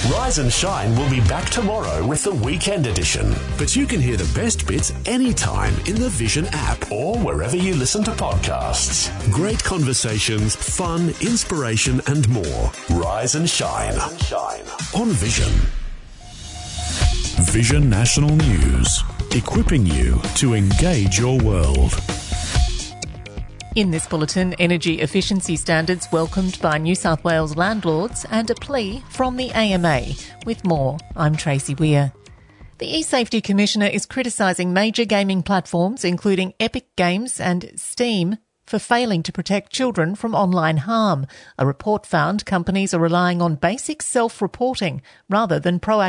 Rise and Shine will be back tomorrow with the weekend edition. But you can hear the best bits anytime in the Vision app or wherever you listen to podcasts. Great conversations, fun, inspiration and more. Rise and Shine on Vision. Vision National News, equipping you to engage your world. In this bulletin, energy efficiency standards welcomed by New South Wales landlords and a plea from the AMA. With more, I'm Tracy Weir. The eSafety Commissioner is criticising major gaming platforms, including Epic Games and Steam, for failing to protect children from online harm. A report found companies are relying on basic self-reporting rather than proactive